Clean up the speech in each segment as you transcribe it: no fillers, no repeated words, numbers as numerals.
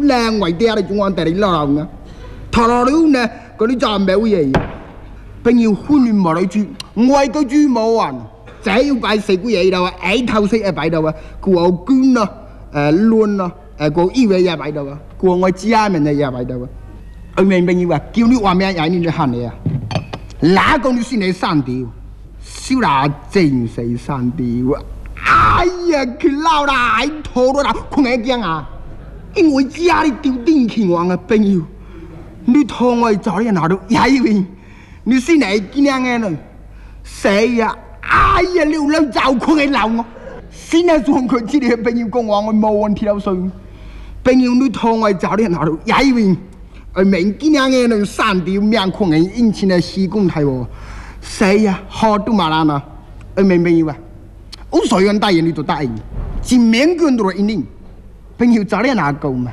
呢外地的中央带你老呢，头老了呢，嗰啲就冇嘢。朋友婚姻冇嚟住，外個住冇完，這要擺四個嘢度啊，誒頭先誒擺度啊，個捐啊，亂啊，個醫院也擺度啊，個我家人也擺度啊。我明朋友啊，叫你話咩嘢你就喊你啊，哪個你先嚟三條，少拿正四三條啊！哎呀，佢老啦，拖到啦，佢係驚啊！因為家裡丟電器王啊，朋友，你拖我找人拿到一位，你先嚟見人嘅呢？誰呀？哎呀，你老找佢係老我，先係從佢知你朋友講話我冇問題啦，所以朋友你拖我找人拿到一位，而明見人嘅呢三條命佢係引起嘅施工態喎，誰呀？好多馬蘭啊，而明朋友啊！我所願答應你就答應，只勉強到一年。朋友早點拿夠嘛？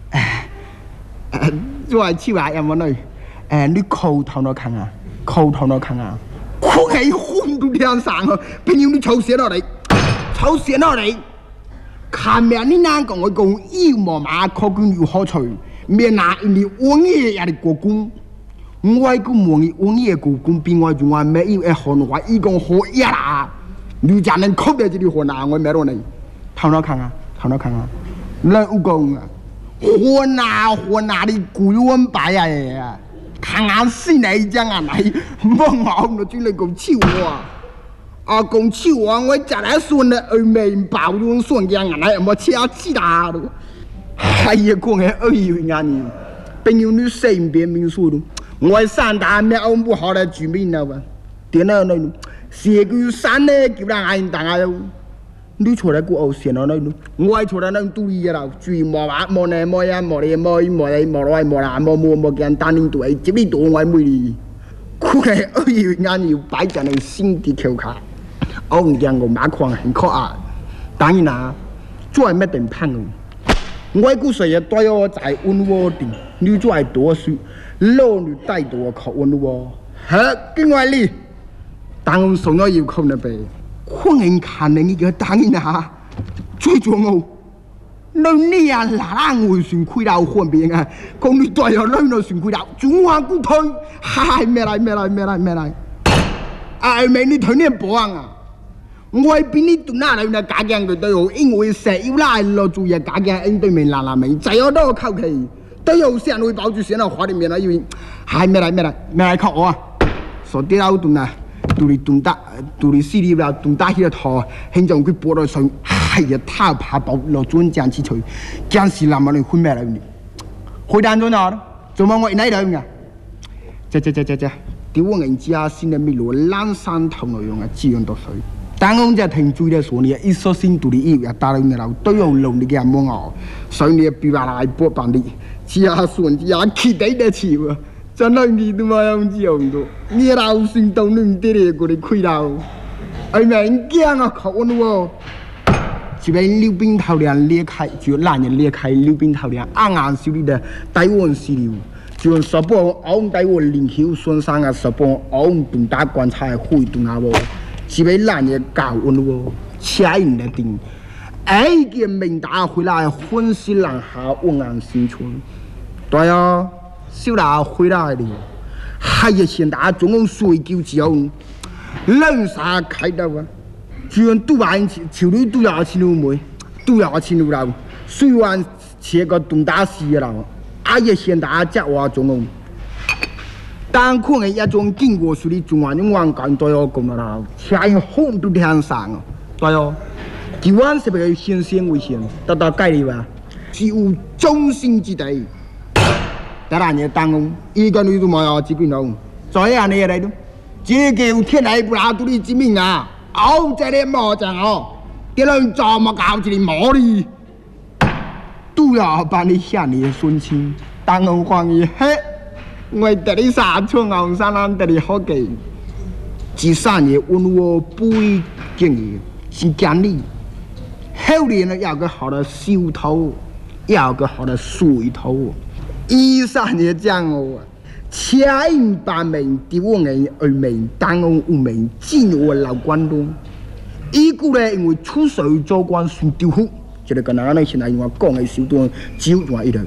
做係超下有冇呢？你口頭那看啊，口頭那看啊，佢係混到天上啊！朋友你抽血落嚟，抽血落嚟，看面你哪講我講要麼馬可觀要好趣，面拿你往嘢也係過公，我個望嘢往嘢過公，邊我仲話咩要係韓話依講好一啦。你家人口袋这里河拿我没落呢，头脑看啊，头脑看啊，那有讲啊，河拿的古文白呀，看俺死来讲啊来，莫熬那就来讲笑话，啊讲笑话我家来说呢，而没包容说讲啊来，莫吃其他的，哎呀讲的而已啊你，朋友你身边民宿的，我三大没安不好的居民了吧，点了那种。寫句山呢，叫人嗌大嗌咯。你坐喺個後線嗰度，我係坐喺嗰度嘅啦。注意莫話莫呢莫呀莫呢莫莫呢莫來莫啦莫莫莫見單人度係接呢度我妹哩。佢係二月眼要擺在你先啲橋卡，我唔見我馬礦很可愛。當然啦，做係咩定烹嘅？我估誰也對我在溫和啲，你做係多數，老女帶多靠溫和。嚇，另外你。當我送咗要扣那邊，可能看你個當然啦，最重要，你啊哪會算虧到換邊啊？講你對有兩個算虧到，中華股推，嗨咩來，啊咪你推呢保安啊？我俾你到哪嚟那假嘅佢對我，因為石要拉落做嘢假嘅，應對面嗱咪，就有多求其，都有先會保住先啊，花裡面啊因為，嗨咩來靠我啊，所啲老頓啊！杜里西里啦，動打起個頭，現在佢播到上，哎呀，他怕爆落轉將起吹，將是南亞人混咩嚟嘅？回答咗哪？做乜我哪嚟嘅？這，屌我人家先係咪攞爛山頭內容啊？資源多水，但我就停住咧，所以一說先杜里伊呀，打到你老都有龍你嘅冇我，所以你比話來播辦的，只下算只下期待得起喎。真係你都冇用之用到，你老算到你唔得嚟過嚟虧到，係咪驚啊？靠喎！這邊溜冰頭梁裂開，就爛人裂開溜冰頭梁，啱啱少啲嘅低溫時流，就十磅昂低溫連橋順山啊，十磅昂動打觀察會動下喎，這邊爛嘢高溫喎，車人嚟定，哎個明打回來歡喜人下溫安新村，對啊。少拿回來的，還有現在總共睡覺之後，兩啥開到啊？居然都玩起，潮女都要錢路妹，都要錢路啦。雖然切個東大西啦，阿爺現在只話總共，但可能一種經過處理中華人民間都要講啦，車人紅都天上啊，對哦。台灣是不是先先危險？得到概念吧，是有中心之地。當然也當工，一個女都冇有幾個人，所以啊你嚟都，這個有天來不拿獨立之命啊，哦這裡冇講哦，啲人做乜搞這裡冇哩，都要幫你向你孫親，當工關於嘿，我得你殺出牛山南得你好嘅，至三嘢溫和不會經驗，是獎勵，後年呢有個好的修頭，有個好的水頭。13年這樣哦，車人把名丟我人而名，當我有名進我老關東。一個呢因為出手做官算丟虎，就係個男人現在用我講嘅手段，只有一人。